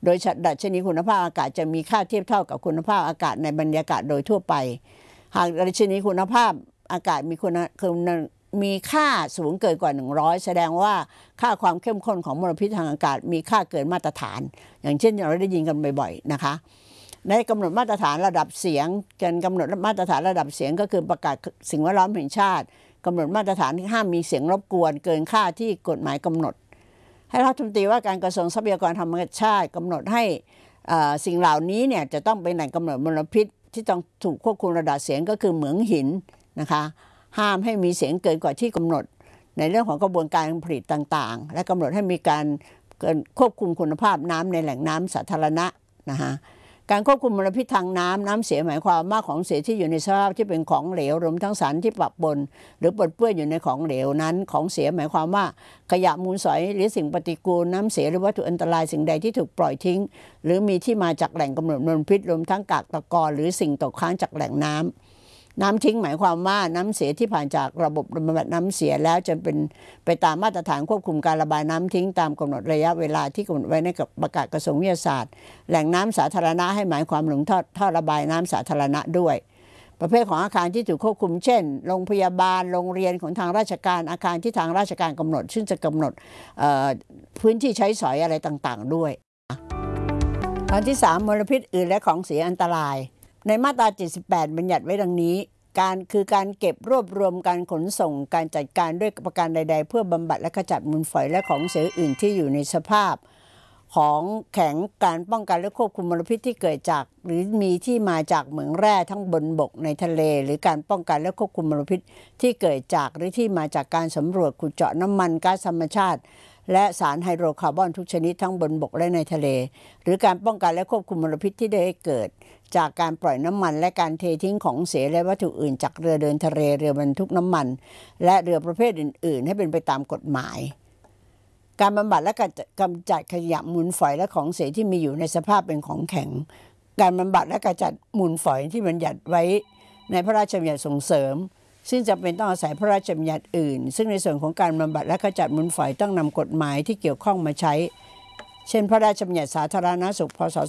โดยดัชนีคุณภาพอากาศจะมีค่าเทียบเท่ากับคุณภาพอากาศในบรรยากาศโดยทั่วไปหากดัชนีคุณภาพอากาศมีค่าสูงเกินกว่า100แสดงว่าค่าความเข้มข้นของมลพิษทางอากาศมีค่าเกินมาตรฐานอย่างเช่นเราได้ยินกันบ่อยๆนะคะในกำหนดมาตรฐานระดับเสียงการกำหนดมาตรฐานระดับเสียงก็คือประกาศสิ่งแวดล้อมแห่งชาติกำหนดมาตรฐานที่ห้ามมีเสียงรบกวนเกินค่าที่กฎหมายกำหนดให้รัฐมนตรีว่าการกระทรวงทรัพยากรธรรมชาติกำหนดให้สิ่งเหล่านี้เนี่ยจะต้องเป็นแหล่งกำเนิดมลพิษที่ต้องถูกควบคุมระดับเสียงก็คือเหมืองหินนะคะห้ามให้มีเสียงเกินกว่าที่กำหนดในเรื่องของกระบวนการผลิตต่างๆและกำหนดให้มีการควบคุมคุณภาพน้ำในแหล่งน้ำสาธารณะนะคะการควบคุมมลพิษทางน้ำเสียหมายความว่าของเสียที่อยู่ในสภาพที่เป็นของเหลวรวมทั้งสารที่ปะปนหรือปนเปื้อนอยู่ในของเหลวนั้นของเสียหมายความว่าขยะมูลฝอยหรือสิ่งปฏิกูลน้ำเสียหรือวัตถุอันตรายสิ่งใดที่ถูกปล่อยทิ้งหรือมีที่มาจากแหล่งกำเนิดมลพิษรวมทั้งกากตะกอนหรือสิ่งตกค้างจากแหล่งน้ำทิ้งหมายความว่าน้ำเสียที่ผ่านจากระบบบำบัดน้ำเสียแล้วจะเป็นไปตามมาตรฐานควบคุมการระบายน้ำทิ้งตามกำหนดระยะเวลาที่กำหนดไว้ในประกาศกระทรวงวิทยาศาสตร์แหล่งน้ำสาธารณะให้หมายความถึงท่อระบายน้ำสาธารณะด้วยประเภทของอาคารที่ถูกควบคุมเช่นโรงพยาบาลโรงเรียนของทางราชการอาคารที่ทางราชการกำหนดซึ่งจะกำหนดพื้นที่ใช้สอยอะไรต่างๆด้วยตอนที่3มลพิษอื่นและของเสียอันตรายในมาตรา78บัญญัติไว้ดังนี้การเก็บรวบรวมการขนส่งการจัดการด้วยประการใดๆเพื่อบำบัดและขจัดมูลฝอยและของเสียอื่นที่อยู่ในสภาพของแข็งการป้องกันและควบคุมมลพิษที่เกิดจากหรือมีที่มาจากเหมืองแร่ทั้งบนบกในทะเลหรือการป้องกันและควบคุมมลพิษที่เกิดจากหรือที่มาจากการสำรวจขุดเจาะน้ำมันก๊าซธรรมชาติและสารไฮโดรคาร์บอนทุกชนิดทั้งบนบกและในทะเลหรือการป้องกันและควบคุมมลพิษที่ได้เกิดจากการปล่อยน้ำมันและการเททิ้งของเสียและวัตถุอื่นจากเรือเดินทะเลเรือบรรทุกน้ำมันและเรือประเภทอื่นๆให้เป็นไปตามกฎหมายการบำบัดและกำจัดขยะมูลฝอยและของเสียที่มีอยู่ในสภาพเป็นของแข็งการบำบัดและกำจัดมูลฝอยที่บัญญัติไว้ในพระราชบัญญัติส่งเสริมซึ่งจำเป็นต้องอาศัยพระราชบัญญัติอื่นซึ่งในส่วนของการบำบัดและขจัดมูลฝอยต้องนำกฎหมายที่เกี่ยวข้องมาใช้เช่นพระราชบัญญัติสาธารณสุขพ.ศ.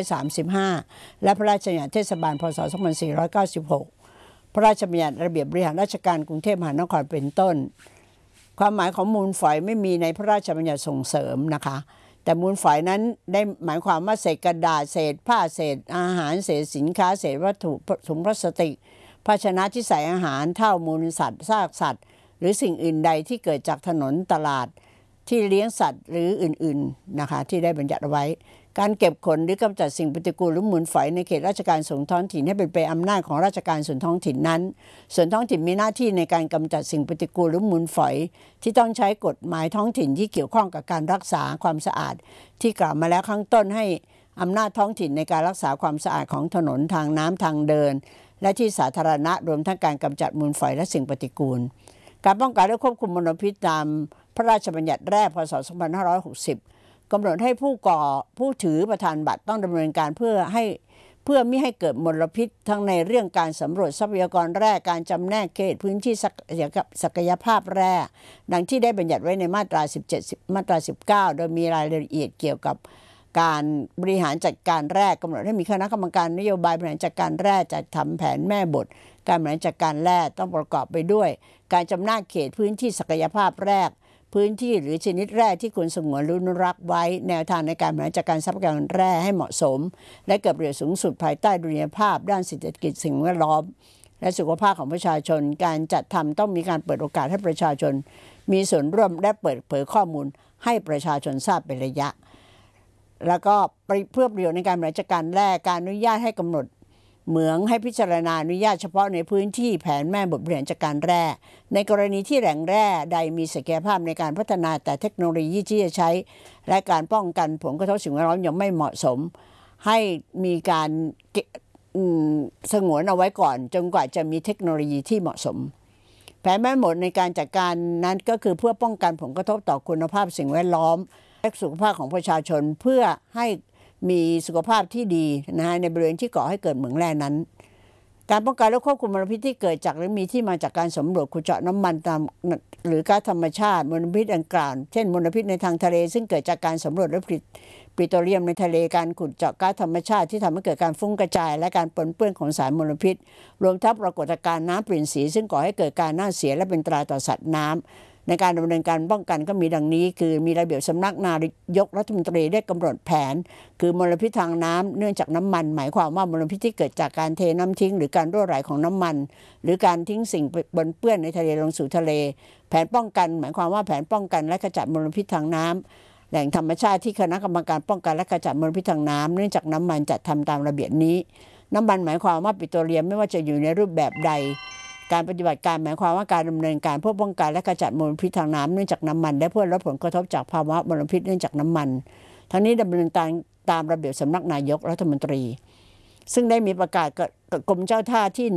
2535และพระราชบัญญัติเทศบาลพ.ศ. 2496พระราชบัญญัติระเบียบบริหารราชการกรุงเทพมหานครเป็นต้นความหมายของมูลฝอยไม่มีในพระราชบัญญัติส่งเสริมนะคะแต่มูลฝอยนั้นได้หมายความว่าเศษกระดาษเศษผ้าเศษอาหารเศษสินค้าเศษวัตถุถุงพลาสติกภาชนะที่ใส่อาหารเท่ามูลสัตว์ซากสัตว์หรือสิ่งอื่นใดที่เกิดจากถนนตลาดที่เลี้ยงสัตว์หรืออื่นๆนะคะที่ได้บัญญัติไว้การเก็บขนหรือกำจัดสิ่งปฏิกูลหรือมูลฝอยในเขตราชการส่วนท้องถิ่นให้เป็นไปอำนาจของราชการส่วนท้องถิ่นนั้นส่วนท้องถิ่นมีหน้าที่ในการกำจัดสิ่งปฏิกูลหรือมูลฝอยที่ต้องใช้กฎหมายท้องถิ่นที่เกี่ยวข้องกับการรักษาความสะอาดที่กล่าวมาแล้วข้างต้นให้อำนาจท้องถิ่นในการรักษาความสะอาดของถนนทางน้ำทางเดินและที่สาธารณะรวมทั้งการกำจัดมูลฝอยและสิ่งปฏิกูลการป้องกันและควบคุมมลพิษตามพระราชบัญญัติแรกพ.ศ. 2560กำหนดให้ผู้ถือประธานบัตรต้องดำเนินการเพื่อไม่ให้เกิดมลพิษทั้งในเรื่องการสำรวจทรัพยากรแร่การจำแนกเขตพื้นที่ศักยภาพแร่ดังที่ได้บัญญัติไว้ในมาตรา17มาตรา19โดยมีรายละเอียดเกี่ยวกับการบริหารจัดการแร่กำหนดให้มีคณะกรรมการนโยบายบริหารจัดการแร่จัดทำแผนแม่บทการบริหารจัดการแร่ต้องประกอบไปด้วยการจำแนกเขตพื้นที่ศักยภาพแร่พื้นที่หรือชนิดแร่ที่ควรสงวนหรืออนุรักษ์ไว้แนวทางในการบริหารจัดการทรัพยากรแร่ให้เหมาะสมและเกิดประโยชน์สูงสุดภายใต้ดุลยภาพด้านเศรษฐกิจสิ่งแวดล้อมและสุขภาพของประชาชนการจัดทำต้องมีการเปิดโอกาสให้ประชาชนมีส่วนร่วมและเปิดเผยข้อมูลให้ประชาชนทราบเป็นระยะแล้วก็เพื่อประโยชน์ในการบริหารจัดการแร่การอนุญาตให้กำหนดเหมืองให้พิจารณาอนุญาตเฉพาะในพื้นที่แผนแม่บทบริหารจัดการแร่ในกรณีที่แหล่งแร่ใดมีศักยภาพในการพัฒนาแต่เทคโนโลยีที่จะใช้และการป้องกันผลกระทบสิ่งแวดล้อมยังไม่เหมาะสมให้มีการสงวนเอาไว้ก่อนจนกว่าจะมีเทคโนโลยีที่เหมาะสมแผนแม่บทในการจัดการนั้นก็คือเพื่อป้องกันผลกระทบต่อคุณภาพสิ่งแวดล้อมและสุขภาพของประชาชนเพื่อให้มีสุขภาพที่ดีในบริเวณที่ก่อให้เกิดเหมืองแร่นั้นการป้องกันและควบคุมมลพิษที่เกิดจากหรือมีที่มาจากการสำรวจขุดเจาะน้ำมันตามหรือก๊าซธรรมชาติมลพิษดังกล่าวเช่นมลพิษในทางทะเลซึ่งเกิดจากการสำรวจและผลิตปิโตรเลียมในทะเลการขุดเจาะก๊าซธรรมชาติที่ทำให้เกิดการฟุ้งกระจายและการปนเปื้อนของสารมลพิษรวมทั้งปรากฏการณ์น้ำเปลี่ยนสีซึ่งก่อให้เกิดการเน่าเสียและเป็นอันตรายต่อสัตว์น้ำในการดำเนินการป้องกันก็มีดังนี้คือมีระเบียบสำนักนายกรัฐมนตรีได้กำหนดแผนคือมลพิษทางน้ำเนื่องจากน้ำมันหมายความว่ามลพิษที่เกิดจากการเทน้ำทิ้งหรือการรั่วไหลของน้ำมันหรือการทิ้งสิ่งปนเปื้อนในทะเลลงสู่ทะเลแผนป้องกันหมายความว่าแผนป้องกันและขจัดมลพิษทางน้ำแหล่งธรรมชาติที่คณะกรรมการป้องกันและขจัดมลพิษทางน้ำเนื่องจากน้ำมันจัดทำตามระเบียบนี้น้ำมันหมายความว่าปิโตรเลียมไม่ว่าจะอยู่ในรูปแบบใดการปฏิบัติการหมายความว่าการดำเนินการเพื่อป้องกันและขจัดมลพิษทางน้ำเนื่องจากน้ำมันและเพื่อลดผลกระทบจากภาวะมลพิษเนื่องจากน้ำมันทั้งนี้ดำเนินการตามระเบียบสำนักนายกรัฐมนตรีซึ่งได้มีประกาศกรมเจ้าท่าที่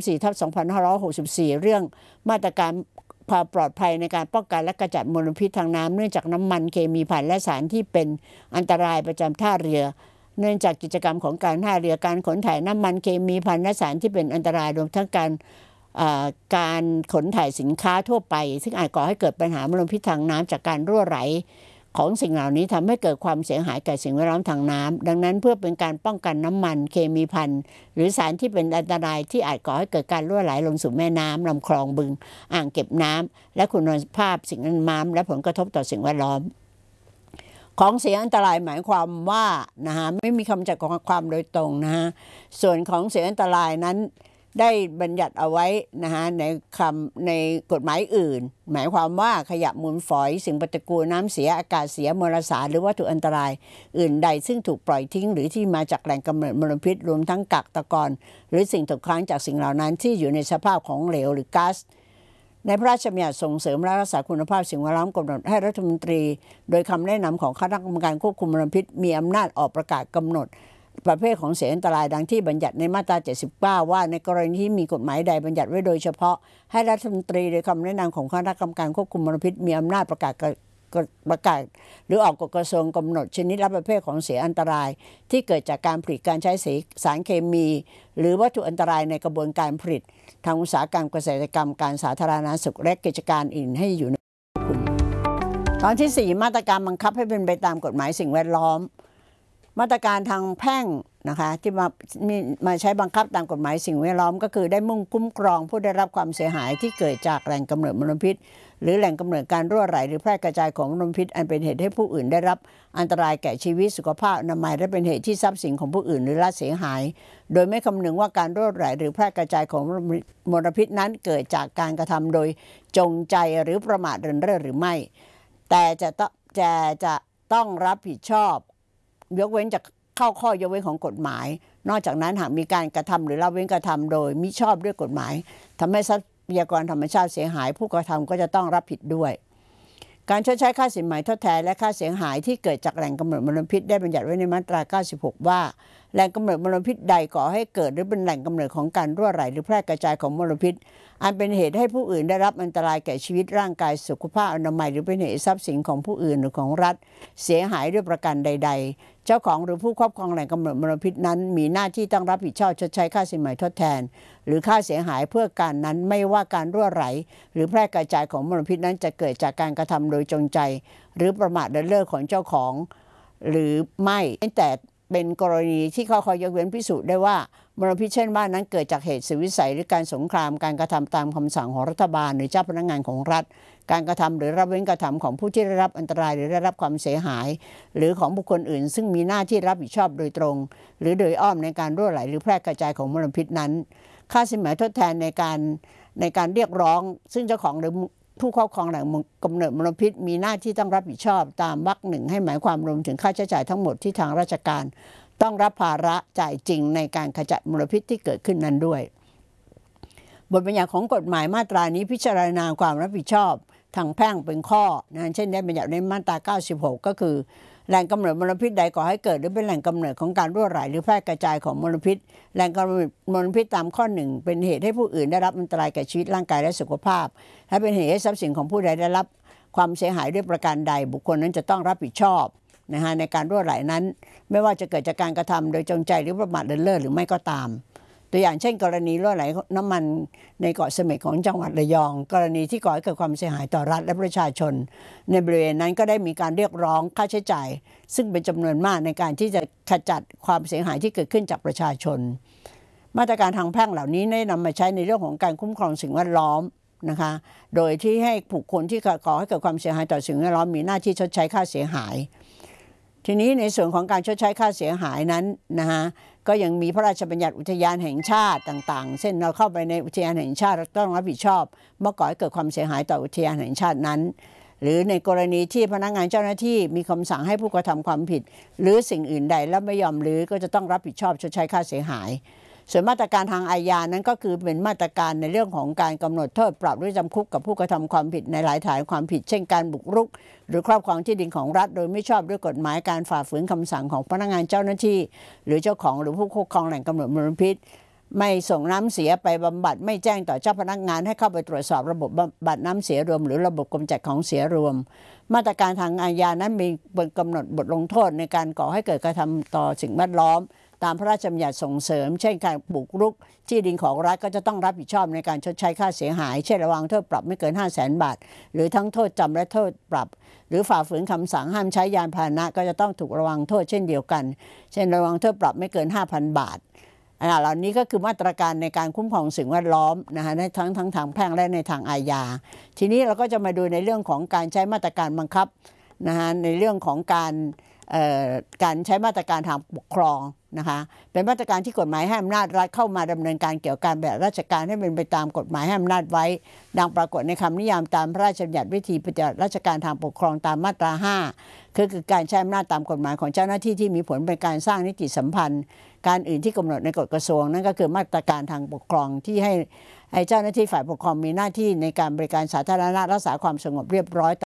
134/2564เรื่องมาตรการความปลอดภัยในการป้องกันและขจัดมลพิษทางน้ำเนื่องจากน้ำมันเคมีภัณฑ์และสารที่เป็นอันตรายประจำท่าเรือเนื่องจากกิจกรรมของการท่าเรือการขนถ่ายน้ำมันเคมีภัณฑ์และสารที่เป็นอันตรายรวมทั้งการขนถ่ายสินค้าทั่วไปซึ่งอาจก่อให้เกิดปัญหามลพิษทางน้ำจากการรั่วไหลของสิ่งเหล่านี้ทำให้เกิดความเสียหายแก่สิ่งแวดล้อมทางน้ำดังนั้นเพื่อเป็นการป้องกันน้ำมันเคมีภัณฑ์หรือสารที่เป็นอันตรายที่อาจก่อให้เกิดการรั่วไหลลงสู่แม่น้ำลำคลองบึงอ่างเก็บน้ำและคุณภาพสิ่งแวดล้อมและผลกระทบต่อสิ่งแวดล้อมของเสียอันตรายหมายความว่าไม่มีคำจำกัดความโดยตรงส่วนของเสียอันตรายนั้นได้บัญญัติเอาไว้ในกฎหมายอื่นหมายความว่าขยะมูลฝอยสิ่งปฏิกูลน้ำเสียอากาศเสียมลสารหรือวัตถุอันตรายอื่นใดซึ่งถูกปล่อยทิ้งหรือที่มาจากแหล่งกำเนิดมลพิษรวมทั้งกักตะกอนหรือสิ่งตกค้างจากสิ่งเหล่านั้นที่อยู่ในสภาพของเหลวหรือก๊าซในพระราชบัญญัติส่งเสริมและรักษาคุณภาพสิ่งแวดล้อมกำหนดให้รัฐมนตรีโดยคำแนะนำของคณะกรรมการควบคุมมลพิษมีอำนาจออกประกาศกำหนดประเภทของเสียอันตรายดังที่บัญญัติในมาตรา79ว่าในกรณีที่มีกฎหมายใดบัญญัติไว้โดยเฉพาะให้รัฐมนตรีโดยคำแนะนำของคณะกรรมการควบคุมมลพิษมีอำนาจประกาศหรือออกกฎกระทรวงกำหนดชนิดและประเภทของเสียอันตรายที่เกิดจากการผลิตการใช้สารเคมีหรือวัตถุอันตรายในกระบวนการผลิตทางอุตสาหกรรมเกษตรกรรมการสาธารณสุขและกิจการอื่นให้อยู่ในตอนที่4มาตรการบังคับให้เป็นไปตามกฎหมายสิ่งแวดล้อมมาตรการทางแพ่งที่มาใช้บังคับตามกฎหมายสิ่งแวดล้อมก็คือได้มุ่งคุ้มครองผู้ได้รับความเสียหายที่เกิดจากแหล่งกำเนิดมลพิษหรือแหล่งกำเนิดการรั่วไหลหรือแพร่กระจายของมลพิษอันเป็นเหตุให้ผู้อื่นได้รับอันตรายแก่ชีวิตสุขภาพอนามัยและเป็นเหตุที่ทรัพย์สินของผู้อื่นหรือละเสียหายโดยไม่คำนึงว่าการรั่วไหลหรือแพร่กระจายของมลพิษนั้นเกิดจากการกระทำโดยจงใจหรือประมาทเลินเล่อหรือไม่แต่จะต้องรับผิดชอบยกเว้นจากเข้าข้อยกเว้นของกฎหมายนอกจากนั้นหากมีการกระทำหรือละเว้นกระทำโดยมิชอบด้วยกฎหมายทำให้ทรัพยากรธรรมชาติเสียหายผู้กระทำก็จะต้องรับผิดด้วยการชดใช้ค่าสินไหมทดแทนและค่าเสียหายที่เกิดจากแหล่งกำเนิดมลพิษได้บัญญัติไว้ในมาตรา96ว่าแหล่งกำเนิดมลพิษใดก่อให้เกิดหรือเป็นแหล่งกำเนิดของการรั่วไหลหรือแพร่กระจายของมลพิษอันเป็นเหตุให้ผู้อื่นได้รับอันตรายแก่ชีวิตร่างกายสุขภาพอนามัยหรือเป็นเหตุทรัพย์สินของผู้อื่นหรือของรัฐเสียหายด้วยประการใดๆเจ้าของหรือผู้ครอบครองแหล่งกำเนิดมลพิษนั้นมีหน้าที่ต้องรับผิดชอบชดใช้ค่าสินไหมทดแทนหรือค่าเสียหายเพื่อการนั้นไม่ว่าการรั่วไหลหรือแพร่กระจายของมลพิษนั้นจะเกิดจากการกระทำโดยจงใจหรือประมาทเลินเล่อของเจ้าของหรือไม่แต่เป็นกรณีที่เขายกเว้นพิสูจน์ได้ว่ามลพิษเช่นว่านั้นเกิดจากเหตุสุดวิสัยหรือการสงครามการกระทำตามคำสั่งของรัฐบาลหรือเจ้าพนักงานของรัฐการกระทำหรือละเว้นกระทำของผู้ที่ได้รับอันตรายหรือได้รับความเสียหายหรือของบุคคลอื่นซึ่งมีหน้าที่รับผิดชอบโดยตรงหรือโดยอ้อมในการรั่วไหลหรือแพร่กระจายของมลพิษนั้นค่าสินไหมทดแทนในการเรียกร้องซึ่งเจ้าของหรือผู้ครอบครองแหล่งกำเนิดมลพิษมีหน้าที่ต้องรับผิดชอบตามวรรคหนึ่งให้หมายความรวมถึงค่าใช้จ่ายทั้งหมดที่ทางราชการต้องรับภาระจ่ายจริงในการขจัดมลพิษที่เกิดขึ้นนั้นด้วยบทบัญญัติของกฎหมายมาตรานี้พิจารณาความรับผิดชอบทางแพ่งเป็นข้อเช่นได้บัญญัติในมาตรา96ก็คือแหล่งกำเนิดมลพิษใดก่อให้เกิดหรือเป็นแหล่งกำเนิดของการรั่วไหลหรือแพร่กระจายของมลพิษแหล่งกำเนิดมลพิษตามข้อ1เป็นเหตุให้ผู้อื่นได้รับอันตรายแก่ชีวิตร่างกายและสุขภาพและเป็นเหตุให้ทรัพย์สินของผู้ใดได้รับความเสียหายด้วยประการใดบุคคลนั้นจะต้องรับผิดชอบในการรั่วไหลนั้นไม่ว่าจะเกิดจากการกระทำโดยจงใจหรือประมาทเลินเล่อหรือไม่ก็ตามตัวอย่างเช่นกรณีรั่วไหลน้ำมันในเกาะเสม็ดของจังหวัดระยอง กรณีที่ก่อให้เกิดความเสียหายต่อรัฐและประชาชนในบริเวณนั้นก็ได้มีการเรียกร้องค่าใช้จ่ายซึ่งเป็นจำนวนมากในการที่จะขจัดความเสียหายที่เกิดขึ้นจากประชาชนมาตรการทางแพ่งเหล่านี้ได้นำมาใช้ในเรื่องของการคุ้มครองสิ่งแวดล้อมนะคะโดยที่ให้บุคคลที่ก่อให้เกิดความเสียหายต่อสิ่งแวดล้อมมีหน้าที่ชดใช้ค่าเสียหายทีนี้ในส่วนของการชดใช้ค่าเสียหายนั้นนะคะก็ยังมีพระราชบัญญัติอุทยานแห่งชาติต่างๆเช่นเราเข้าไปในอุทยานแห่งชาติเราต้องรับผิดชอบเมื่อก่อให้เกิดความเสียหายต่ออุทยานแห่งชาตินั้นหรือในกรณีที่พนักงานเจ้าหน้าที่มีคำสั่งให้ผู้กระทำความผิดหรือสิ่งอื่นใดแล้วไม่ยอมรื้อก็จะต้องรับผิดชอบชดใช้ค่าเสียหายส่วนมาตรการทางอาญานั้นก็คือเป็นมาตรการในเรื่องของการกำหนดโทษปรับหรือจำคุกกับผู้กระทำความผิดในหลายฐานความผิดเช่นการบุกรุกหรือครอบครองที่ดินของรัฐโดยไม่ชอบด้วยกฎหมายการฝ่าฝืนคำสั่งของพนักงานเจ้าหน้าที่หรือเจ้าของหรือผู้ครอบครองแหล่งกำเนิดมลพิษไม่ส่งน้ำเสียไปบำบัดไม่แจ้งต่อเจ้าพนักงานให้เข้าไปตรวจสอบระบบบำบัดน้ำเสียรวมหรือระบบกำจัดของเสียรวมมาตรการทางอาญานั้นมีกำหนดบทลงโทษในการก่อให้เกิดกระทำต่อสิ่งแวดล้อมตามพระราชบัญญัติส่งเสริมเช่นการบุกรุกที่ดินของรัฐก็จะต้องรับผิดชอบในการชดใช้ค่าเสียหายเช่นระวางโทษปรับไม่เกิน 500,000 บาทหรือทั้งโทษจำและโทษปรับหรือฝ่าฝืนคำสั่งห้ามใช้ยานพาหนะก็จะต้องถูกระวังโทษเช่นเดียวกันเช่นระวังโทษปรับไม่เกิน 5,000 บาทเหล่านี้ก็คือมาตรการในการคุ้มครองสิ่งแวดล้อมนะคะในทั้งทางแพ่งและในทางอาญาทีนี้เราก็จะมาดูในเรื่องของการใช้มาตรการบังคับนะคะในเรื่องของการใช้มาตรการทางปกครองนะคะเป็นมาตรการที่กฎหมายให้อำนาจรัฐเข้ามาดำเนินการเกี่ยวกับการแบบราชการให้เป็นไปตามกฎหมายให้อำนาจไว้ดังปรากฏในคำนิยามตามพระราชบัญญัติวิธีปฏิบัติราชการทางปกครองตามมาตรา 5คือการใช้อำนาจตามกฎหมายของเจ้าหน้าที่ที่มีผลเป็นการสร้างนิติสัมพันธ์การอื่นที่กำหนดในกฎกระทรวงนั่นก็คือมาตรการทางปกครองที่ให้เจ้าหน้าที่ฝ่ายปกครองมีหน้าที่ในการบริการสาธารณะรักษาความสงบเรียบร้อย